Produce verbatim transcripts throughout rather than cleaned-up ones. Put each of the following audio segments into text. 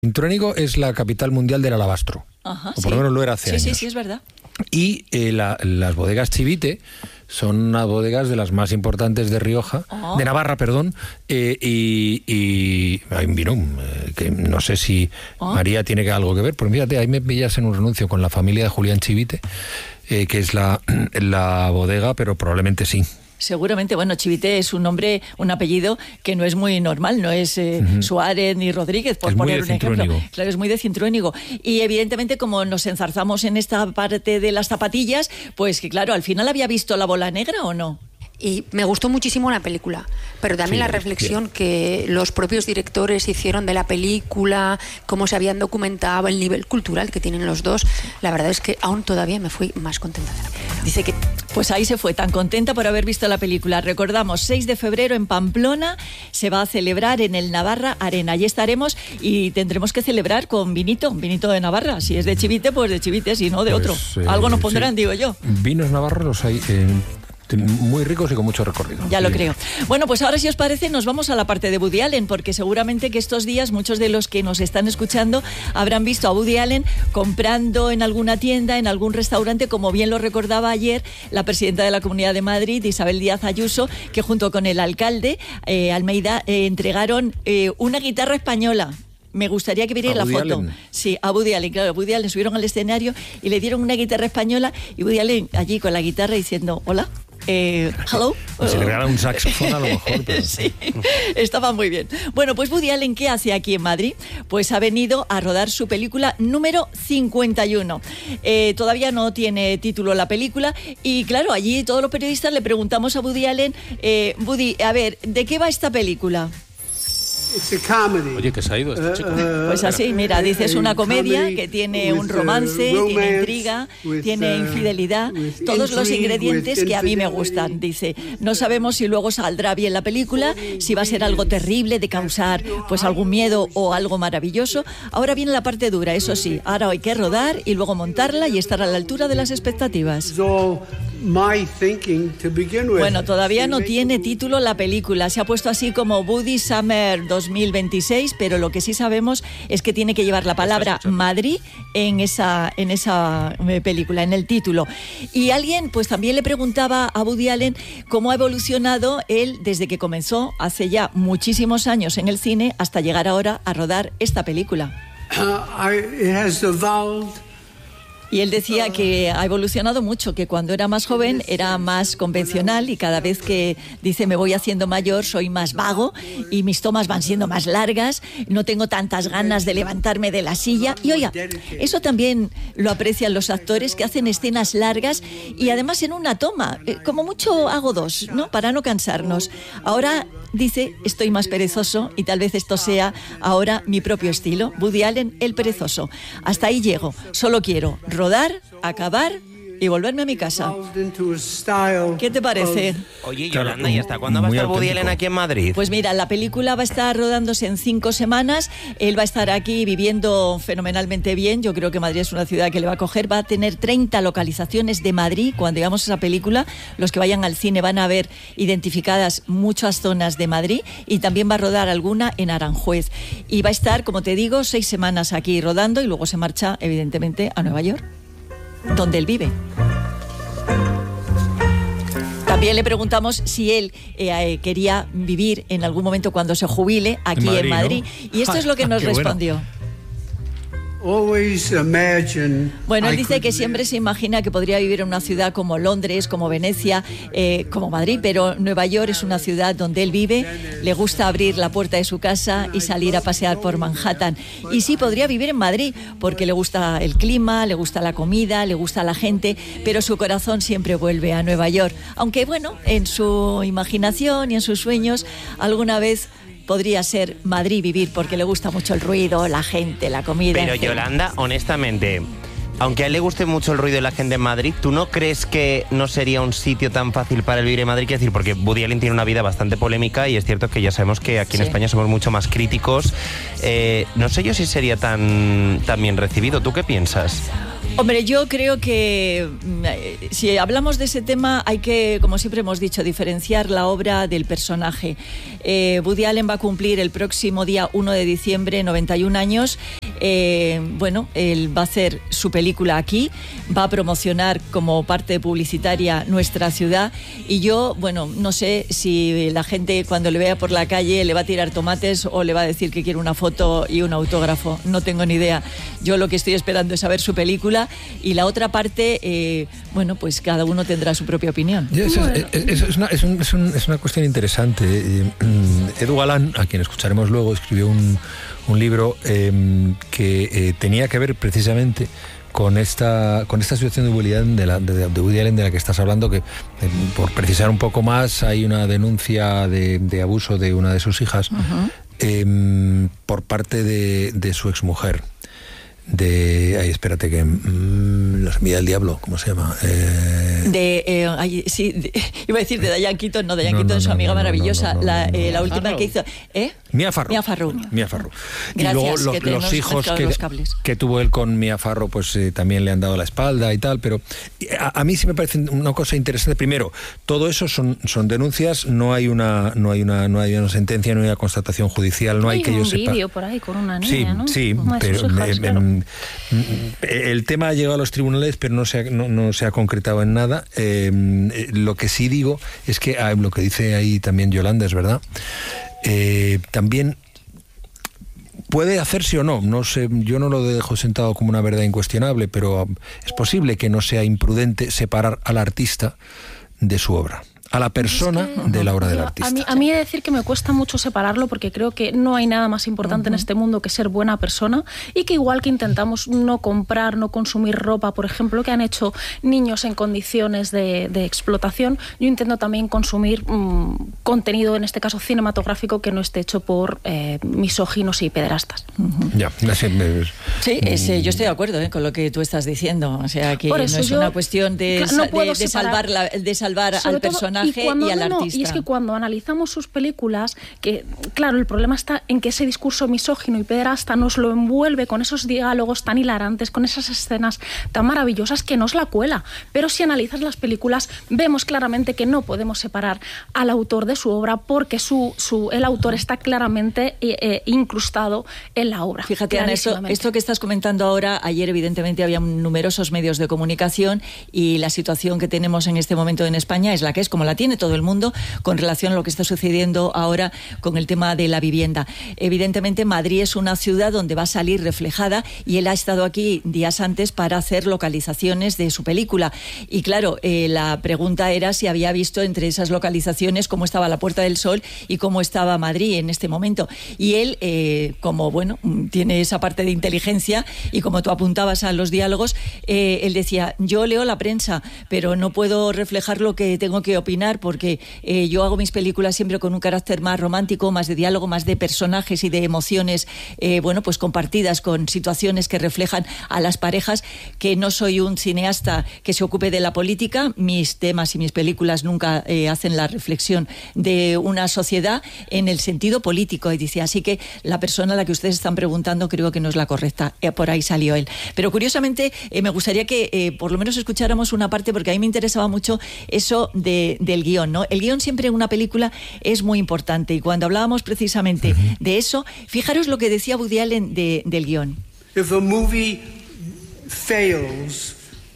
Cintruénigo es la capital mundial del alabastro. Ajá, o por lo sí. menos lo era hace sí, años. Sí, sí, es verdad. Y eh, la, las bodegas Chivite son unas bodegas de las más importantes de Rioja, oh. de Navarra, perdón, eh, y, y hay un vino eh, que no sé si oh. María tiene algo que ver, porque fíjate, ahí me pillas en un renuncio con la familia de Julián Chivite, eh, que es la, la bodega, pero probablemente sí. Seguramente, bueno, Chivite es un nombre, un apellido que no es muy normal, no es eh, uh-huh. Suárez ni Rodríguez, por es poner un ejemplo. Claro, es muy de Cintruénigo. Y evidentemente, como nos enzarzamos en esta parte de las zapatillas, pues que claro, al final había visto La Bola Negra ¿o no? Y me gustó muchísimo la película, pero también sí, la reflexión bien. que los propios directores hicieron de la película, cómo se habían documentado, el nivel cultural que tienen los dos. La verdad es que aún todavía me fui más contenta de la película. Dice que pues ahí se fue, tan contenta por haber visto la película. Recordamos, seis de febrero en Pamplona se va a celebrar en el Navarra Arena. Allí estaremos y tendremos que celebrar con vinito, vinito de Navarra. Si es de Chivite, pues de Chivite, si no, de pues, otro. Eh, Algo nos pondrán, sí. digo yo. Vinos navarros los hay eh, muy ricos y con mucho recorrido. Ya lo sí. creo. Bueno, pues ahora si os parece nos vamos a la parte de Woody Allen, porque seguramente que estos días muchos de los que nos están escuchando habrán visto a Woody Allen comprando en alguna tienda, en algún restaurante, como bien lo recordaba ayer la presidenta de la Comunidad de Madrid, Isabel Díaz Ayuso, que junto con el alcalde eh, Almeida eh, entregaron eh, una guitarra española. Me gustaría que vierais la foto. Allen. Sí, a Woody Allen, claro. Woody Allen subieron al escenario y le dieron una guitarra española y Woody Allen allí con la guitarra diciendo, hola. Eh, hello. Si le regalan un saxofón a lo mejor. Pero... sí, estaba muy bien. Bueno, pues Woody Allen, ¿qué hace aquí en Madrid? Pues ha venido a rodar su película número cincuenta y uno. Eh, todavía no tiene título la película y claro, allí todos los periodistas le preguntamos a Woody Allen, eh, Woody, a ver, ¿de qué va esta película? Oye, que se ha ido este chico. Pues así, mira, dice, es una comedia que tiene un romance, tiene intriga, tiene infidelidad, todos los ingredientes que a mí me gustan. Dice, no sabemos si luego saldrá bien la película, si va a ser algo terrible de causar pues algún miedo o algo maravilloso. Ahora viene la parte dura, eso sí, ahora hay que rodar y luego montarla y estar a la altura de las expectativas. Bueno, todavía no tiene título la película, se ha puesto así como Woody Summer dos mil veintiséis, pero lo que sí sabemos es que tiene que llevar la palabra Madrid en esa, en esa película, en el título. Y alguien pues también le preguntaba a Woody Allen cómo ha evolucionado él desde que comenzó hace ya muchísimos años en el cine hasta llegar ahora a rodar esta película. Uh, I, it has evolved. Y él decía que ha evolucionado mucho, que cuando era más joven era más convencional y cada vez que dice me voy haciendo mayor soy más vago y mis tomas van siendo más largas, no tengo tantas ganas de levantarme de la silla. Y oiga, eso también lo aprecian los actores que hacen escenas largas y además en una toma, como mucho hago dos, ¿no? Para no cansarnos. Ahora dice, estoy más perezoso y tal vez esto sea ahora mi propio estilo. Woody Allen, el perezoso. Hasta ahí llego, solo quiero rodar, acabar y volverme a mi casa. ¿Qué te parece? Oye, Yolanda, ¿y hasta cuándo va a estar Woody Allen aquí en Madrid? Pues mira, la película va a estar rodándose en cinco semanas. Él va a estar aquí viviendo fenomenalmente bien. Yo creo que Madrid es una ciudad que le va a coger. Va a tener treinta localizaciones de Madrid. Cuando veamos esa película, los que vayan al cine van a ver identificadas muchas zonas de Madrid y también va a rodar alguna en Aranjuez. Y va a estar, como te digo, seis semanas aquí rodando y luego se marcha, evidentemente, a Nueva York, donde él vive. También le preguntamos si él eh, quería vivir en algún momento cuando se jubile aquí en Madrid, en Madrid ¿no? Y esto es lo que nos respondió. Bueno. Bueno, él dice que siempre se imagina que podría vivir en una ciudad como Londres, como Venecia, eh, como Madrid, pero Nueva York es una ciudad donde él vive, le gusta abrir la puerta de su casa y salir a pasear por Manhattan. Y sí, podría vivir en Madrid, porque le gusta el clima, le gusta la comida, le gusta la gente, pero su corazón siempre vuelve a Nueva York. Aunque bueno, en su imaginación y en sus sueños, alguna vez podría ser Madrid vivir, porque le gusta mucho el ruido, la gente, la comida. Pero Yolanda, honestamente, aunque a él le guste mucho el ruido y la gente en Madrid, ¿tú no crees que no sería un sitio tan fácil para él vivir en Madrid? Quiero decir, porque Woody Allen tiene una vida bastante polémica y es cierto que ya sabemos que aquí sí. en España somos mucho más críticos. Eh, no sé yo si sería tan, tan bien recibido. ¿Tú qué piensas? Hombre, yo creo que si hablamos de ese tema hay que, como siempre hemos dicho, diferenciar la obra del personaje. Eh, Woody Allen va a cumplir el próximo día uno de diciembre noventa y un años. Eh, bueno, él va a hacer su película aquí, va a promocionar como parte publicitaria nuestra ciudad y yo, bueno, no sé si la gente cuando le vea por la calle le va a tirar tomates o le va a decir que quiere una foto y un autógrafo, no tengo ni idea. Yo lo que estoy esperando es saber su película y la otra parte, eh, bueno, pues cada uno tendrá su propia opinión. Eso es, es, es, una, es, un, es, un, es una cuestión interesante. Edu Galán, a quien escucharemos luego, escribió un, un libro eh, que eh, tenía que ver precisamente con esta con esta situación de Woody Allen de, la, de, de Woody Allen de la que estás hablando, que eh, por precisar un poco más, hay una denuncia de, de abuso de una de sus hijas uh-huh. eh, por parte de, de su exmujer. De... Ay, espérate, que... Mmm, la semilla del diablo, ¿cómo se llama? Eh... De... Eh, ay, sí, de, iba a decir de Diane Keaton, no, de Diane no, Keaton, no, su no, amiga no, maravillosa, no, no, no, la, eh, la última Farrow. que hizo... ¿Eh? Mia Farrow. Mia Farrow. Mia Farrow. Gracias, y luego los, que los hijos que, los que tuvo él con Mia Farrow, pues eh, también le han dado la espalda y tal, pero a, a mí sí me parece una cosa interesante. Primero, todo eso son, son denuncias, no hay una no hay una no hay una sentencia, no hay una constatación judicial, no hay, hay que yo sepa. Hay un vídeo por ahí con una niña, sí, ¿no? Sí, una pero hijas, eh, claro. eh, el tema ha llegado a los tribunales, pero no se ha, no, no se ha concretado en nada. Eh, lo que sí digo es que ah, lo que dice ahí también Yolanda es verdad. Eh, también puede hacerse o no, no sé, yo no lo dejo sentado como una verdad incuestionable, pero es posible que no sea imprudente separar al artista de su obra, a la persona es que, de la obra del artista. A mí, a mí he de decir que me cuesta mucho separarlo porque creo que no hay nada más importante uh-huh. en este mundo que ser buena persona y que igual que intentamos no comprar, no consumir ropa, por ejemplo, que han hecho niños en condiciones de, de explotación, yo intento también consumir mmm, contenido, en este caso cinematográfico, que no esté hecho por eh, misóginos y pederastas. Uh-huh. Ya, así es. Sí, es, yo estoy de acuerdo eh, con lo que tú estás diciendo, o sea que no es yo, una cuestión de, no de, de salvar, la, de salvar al personaje. Y, cuando, y al no, artista. Y es que cuando analizamos sus películas, que claro, el problema está en que ese discurso misógino y pederasta nos lo envuelve con esos diálogos tan hilarantes, con esas escenas tan maravillosas que nos la cuela. Pero si analizas las películas, vemos claramente que no podemos separar al autor de su obra porque su, su, el autor está claramente eh, eh, incrustado en la obra. Fíjate, Ana, esto, esto que estás comentando ahora, ayer evidentemente había numerosos medios de comunicación y la situación que tenemos en este momento en España es la que es, como la tiene todo el mundo con relación a lo que está sucediendo ahora con el tema de la vivienda. Evidentemente Madrid es una ciudad donde va a salir reflejada y él ha estado aquí días antes para hacer localizaciones de su película y claro, eh, la pregunta era si había visto entre esas localizaciones cómo estaba la Puerta del Sol y cómo estaba Madrid en este momento y él, eh, como bueno, tiene esa parte de inteligencia y como tú apuntabas a los diálogos, eh, él decía, yo leo la prensa pero no puedo reflejar lo que tengo que opinar porque eh, yo hago mis películas siempre con un carácter más romántico, más de diálogo, más de personajes y de emociones eh, bueno, pues compartidas con situaciones que reflejan a las parejas, que no soy un cineasta que se ocupe de la política, mis temas y mis películas nunca eh, hacen la reflexión de una sociedad en el sentido político, y dice, así que la persona a la que ustedes están preguntando creo que no es la correcta, eh, por ahí salió él. Pero curiosamente eh, me gustaría que eh, por lo menos escucháramos una parte porque a mí me interesaba mucho eso de del guión, ¿no? El guión siempre en una película es muy importante y cuando hablábamos precisamente uh-huh. de eso, fijaros lo que decía Woody Allen de, del guión. If a movie fails,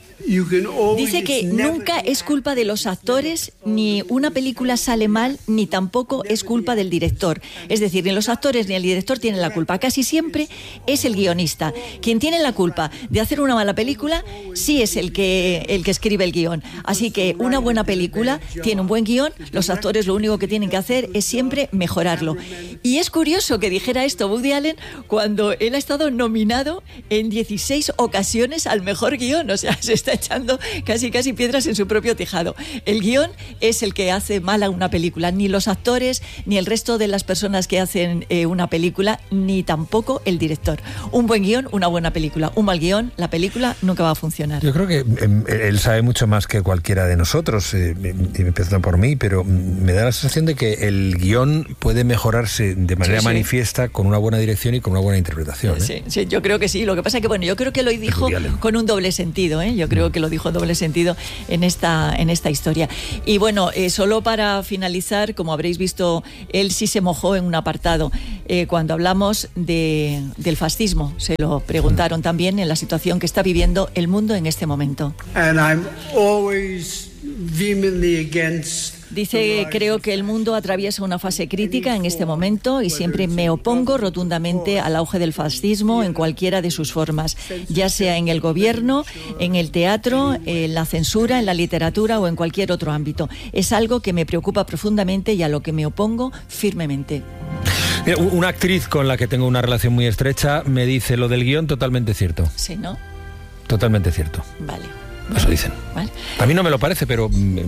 dice que nunca es culpa de los actores, ni una película sale mal, ni tampoco es culpa del director. Es decir, ni los actores ni el director tienen la culpa. Casi siempre es el guionista. Quien tiene la culpa de hacer una mala película, sí es el que, el que escribe el guión. Así que una buena película tiene un buen guión, los actores lo único que tienen que hacer es siempre mejorarlo. Y es curioso que dijera esto Woody Allen cuando él ha estado nominado en dieciséis ocasiones al mejor guión. O sea, se está echando casi casi piedras en su propio tejado. El guión es el que hace mala una película, ni los actores, ni el resto de las personas que hacen eh, una película, ni tampoco el director. Un buen guión, una buena película. Un mal guión, la película nunca va a funcionar. Yo creo que eh, él sabe mucho más que cualquiera de nosotros, eh, empezando por mí, pero me da la sensación de que el guión puede mejorarse de manera sí, sí. manifiesta con una buena dirección y con una buena interpretación. ¿eh? Sí, sí, yo creo que sí. Lo que pasa es que, bueno, yo creo que lo dijo con un doble sentido, ¿eh? Yo creo que lo dijo en doble sentido en esta, en esta historia. Y bueno, eh, solo para finalizar, como habréis visto, él sí se mojó en un apartado. Eh, cuando hablamos de, del fascismo, se lo preguntaron también en la situación que está viviendo el mundo en este momento. And I'm always vehemently against. Dice, creo que el mundo atraviesa una fase crítica en este momento y siempre me opongo rotundamente al auge del fascismo en cualquiera de sus formas, ya sea en el gobierno, en el teatro, en la censura, en la literatura o en cualquier otro ámbito. Es algo que me preocupa profundamente y a lo que me opongo firmemente. Una actriz con la que tengo una relación muy estrecha me dice lo del guión totalmente cierto. Sí, ¿no? Totalmente cierto. Vale. Eso dicen. Vale. A mí no me lo parece, pero...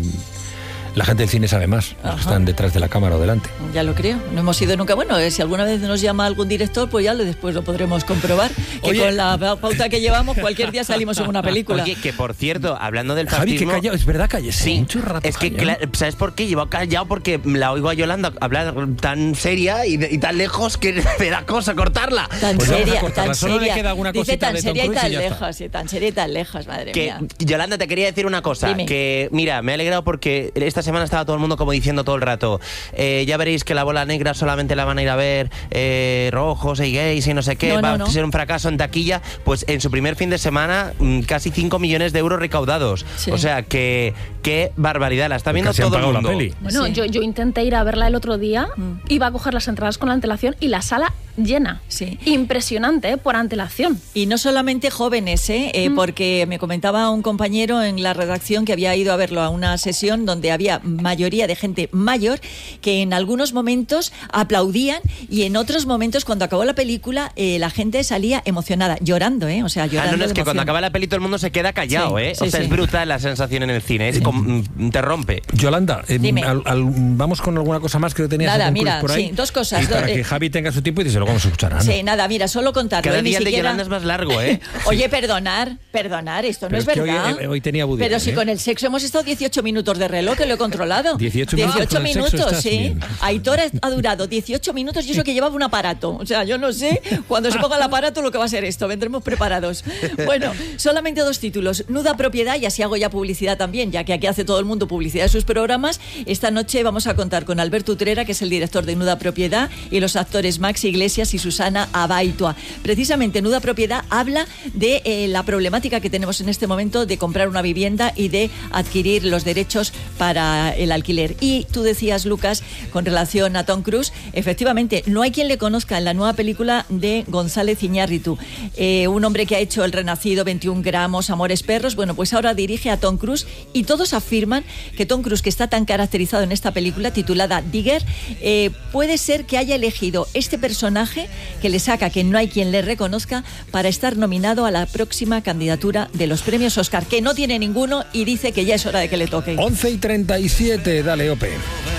la gente del cine sabe más, los que están detrás de la cámara o delante. Ya lo creo, no hemos ido nunca. Bueno, si alguna vez nos llama algún director, pues ya después lo podremos comprobar. Que Oye, con la pauta que llevamos, cualquier día salimos en una película. Oye, que por cierto, hablando del Javi, fascismo... que callado, es verdad, callé. Sí, mucho rato es que, calla, ¿sabes por qué? Llevo callado porque la oigo a Yolanda hablar tan seria y, y tan lejos que me da cosa cortarla. Tan pues seria, tan Solo seria. Le queda alguna Dice tan de seria y tan y lejos, sí, tan seria y tan lejos, madre que, mía. Yolanda, te quería decir una cosa. Dime. Que, mira, me ha alegrado porque esta semana estaba todo el mundo como diciendo todo el rato, eh, ya veréis que la bola negra solamente la van a ir a ver eh, rojos y gays y no sé qué, no, va no, a no. ser un fracaso en taquilla. Pues en su primer fin de semana mmm, casi cinco millones de euros recaudados. Sí. O sea que qué barbaridad, la está viendo Casi todo el mundo. La peli. Bueno, sí. yo, yo intenté ir a verla el otro día, mm. iba a coger las entradas con la antelación y la sala llena. Sí. Impresionante, ¿eh? Por antelación. Y no solamente jóvenes, ¿eh? Eh, mm. porque me comentaba un compañero en la redacción que había ido a verlo a una sesión donde había mayoría de gente mayor que en algunos momentos aplaudían y en otros momentos cuando acabó la película eh, la gente salía emocionada, llorando, ¿eh? O sea, llorando. Ah, no, no, es que emoción. cuando acaba la peli todo el mundo se queda callado, sí, ¿eh? Sí, o sea, sí. es brutal la sensación en el cine, es como, te rompe. Yolanda, eh, al, al, vamos con alguna cosa más que lo tenías nada, mira, por ahí. Sí, dos cosas. Y para do, que eh, Javi tenga su tiempo y dice, lo vamos a escuchar. ¿no? Sí, nada, mira, solo contarlo. Cada eh, día ni el de siquiera... Yolanda es más largo, ¿eh? Oye, perdonar, perdonar, esto Pero no es es que verdad. Hoy, hoy tenía Woody Pero Allen, si ¿eh? con el sexo hemos estado dieciocho minutos de reloj, que lo he controlado. dieciocho minutos. dieciocho con el minutos, sexo estás sí. bien. Aitor ha durado dieciocho minutos y eso que llevaba un aparato. O sea, yo no sé cuando se ponga el aparato lo que va a ser esto. Vendremos preparados. Bueno, solamente dos títulos. Nuda Propiedad, y así hago ya publicidad también, ya que aquí hace todo el mundo publicidad de sus programas. Esta noche vamos a contar con Alberto Utrera, que es el director de Nuda Propiedad, y los actores Max Iglesias y Susana Abaitua. Precisamente Nuda Propiedad habla de eh, la problemática que tenemos en este momento de comprar una vivienda y de adquirir los derechos para el alquiler. Y tú decías, Lucas, con relación a Tom Cruise, efectivamente, no hay quien le conozca en la nueva película de González Iñárritu, eh, un hombre que ha hecho El Renacido, veintiún gramos, Amores Perros. Bueno, pues ahora dirige a Tom Cruise y todos afirman que Tom Cruise, que está tan caracterizado en esta película titulada Digger, eh, puede ser que haya elegido este personaje que le saca que no hay quien le reconozca para estar nominado a la próxima candidatura de los premios Oscar, que no tiene ninguno y dice que ya es hora de que le toque. once y treinta y siete, dale, Ope.